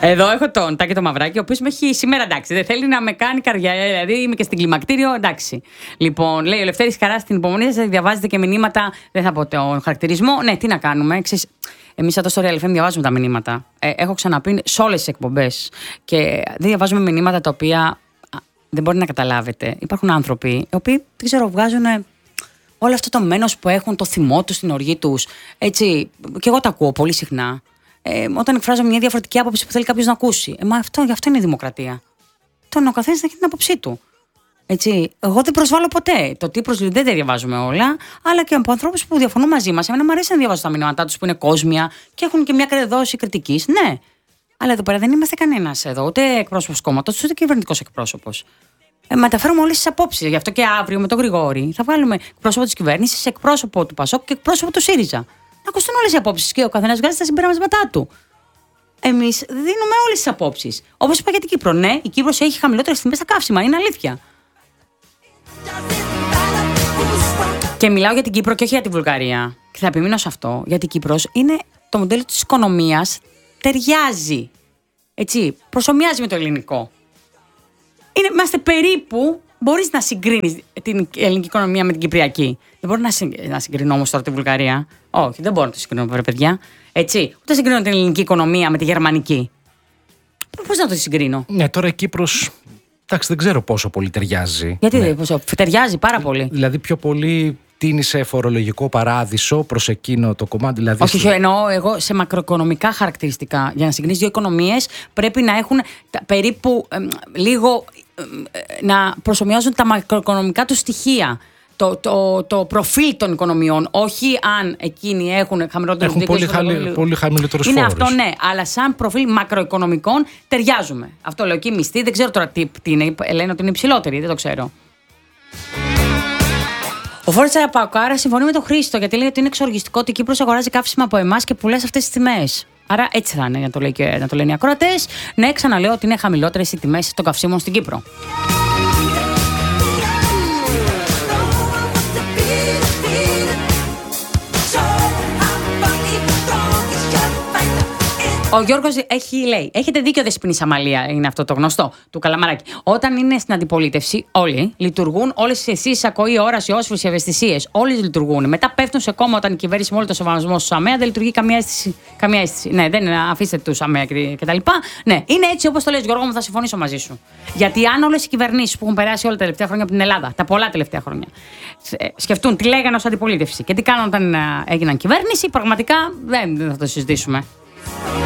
Εδώ έχω τον Τάκη το Μαυράκι, ο οποίος με έχει σήμερα εντάξει. Δεν θέλει να με κάνει καρδιά. Δηλαδή είμαι και στην κλιμακτήριο, εντάξει. Λοιπόν, λέει ο Λευτέρης Χαράς στην υπομονή σας, διαβάζετε και μηνύματα. Δεν θα πω τον χαρακτηρισμό. Ναι, τι να κάνουμε. Εμείς εδώ στο Real FM διαβάζουμε τα μηνύματα. Έχω ξαναπεί σε όλες τις εκπομπές. Και δεν διαβάζουμε μηνύματα τα οποία δεν μπορεί να καταλάβετε. Υπάρχουν άνθρωποι οι οποίοι, δεν ξέρω, βγάζουν όλο αυτό το μένος που έχουν, το θυμό τους, την οργή τους. Έτσι, και εγώ τα ακούω πολύ συχνά. Όταν εκφράζω μια διαφορετική άποψη που θέλει κάποιος να ακούσει. Μα γι' αυτό είναι η δημοκρατία. Ο καθένας να έχει την άποψή του. Έτσι, εγώ δεν προσβάλλω ποτέ. Το τι προσβάλλω δεν τα διαβάζουμε όλα, αλλά και από ανθρώπους που διαφωνούν μαζί μας. Εμένα μου αρέσει να διαβάζω τα μηνύματά τους που είναι κόσμια και έχουν και μια δόση κριτικής. Ναι. Αλλά εδώ πέρα δεν είμαστε κανένας εδώ, ούτε εκπρόσωπος κόμματος, ούτε κυβερνητικός εκπρόσωπος. Μεταφέρουμε όλες τις απόψεις. Γι' αυτό και αύριο με τον Γρηγόρη θα βάλουμε εκπρόσωπο της κυβέρνησης, εκπρόσωπο του ΠΑΣΟΚ και εκπρόσωπο του ΣΥΡΙΖΑ. Να ακουστούν όλες οι απόψεις και ο καθένας βγάζει τα συμπεράσματά του. Εμείς δίνουμε όλες τις απόψεις. Όπως είπα για την Κύπρο. Ναι, η Κύπρος έχει χαμηλότερες τιμές στα καύσιμα. Είναι αλήθεια. Και μιλάω για την Κύπρο και όχι για τη Βουλγαρία. Και θα επιμείνω σε αυτό. Γιατί η Κύπρος είναι το μοντέλο της οικονομίας. Ταιριάζει. Έτσι, προσομοιάζει με το ελληνικό. Είμαστε περίπου. Μπορείς να συγκρίνεις την ελληνική οικονομία με την κυπριακή. Δεν μπορώ να συγκρίνω όμως τώρα τη Βουλγαρία. Όχι, δεν μπορώ να το συγκρίνω, παιδιά. Έτσι. Ούτε συγκρίνω την ελληνική οικονομία με τη γερμανική. Πώς να το συγκρίνω. Ναι, τώρα η Κύπρος. Εντάξει, δεν ξέρω πόσο πολύ ταιριάζει. Γιατί ταιριάζει πάρα πολύ. Δηλαδή, πιο πολύ τίνει σε φορολογικό παράδεισο προς εκείνο το κομμάτι. Δηλαδή όχι, εννοώ εγώ σε μακροοικονομικά χαρακτηριστικά. Για να συγκρίνεις δύο οικονομίες πρέπει να έχουν περίπου λίγο να προσομοιάζουν τα μακροοικονομικά του στοιχεία. Το προφίλ των οικονομιών. Όχι αν εκείνοι έχουν χαμηλότερο φόρο. Έχουν πολύ χαμηλότερους φόρους. Είναι αυτό, ναι. Αλλά σαν προφίλ μακροοικονομικών ταιριάζουμε. Αυτό λέω και οι μισθοί. Δεν ξέρω τώρα τι είναι. Λένε ότι είναι υψηλότεροι. Δεν το ξέρω. Ο Φόρτς Παοκάρα συμφωνεί με τον Χρήστο γιατί λέει ότι είναι εξοργιστικό ότι η Κύπρος αγοράζει καύσιμα από εμάς και πουλάει σε αυτές τις τιμές. Άρα έτσι θα είναι, να το λένε οι ακροατές. Ναι, ξαναλέω ότι είναι χαμηλότερες οι τιμές των καυσίμων στην Κύπρο. Ο Γιώργος λέει: έχετε δίκιο, Δεσποινής Αμαλία, είναι αυτό το γνωστό του Καλαμαράκη. Όταν είναι στην αντιπολίτευση, όλοι λειτουργούν, όλες οι αισθήσεις, ακοή, όραση, όσφρηση, ευαισθησίες. Όλοι λειτουργούν. Μετά πέφτουν σε κόμμα όταν η κυβέρνηση με όλο το σεβασμό στου ΑΜΕΑ δεν λειτουργεί καμία αίσθηση. Ναι, δεν είναι, αφήστε τους ΑΜΕΑ κτλ. Ναι, είναι έτσι όπως το λες, Γιώργο μου, θα συμφωνήσω μαζί σου. Γιατί αν όλες οι κυβερνήσεις που έχουν περάσει όλα τα τελευταία χρόνια από την Ελλάδα, τα πολλά τελευταία χρόνια, σκεφτούν τι λέγανε ως αντιπολίτευση και τι κάναν όταν έγιναν κυβέρνηση, πραγματικά δεν θα το συζητήσουμε.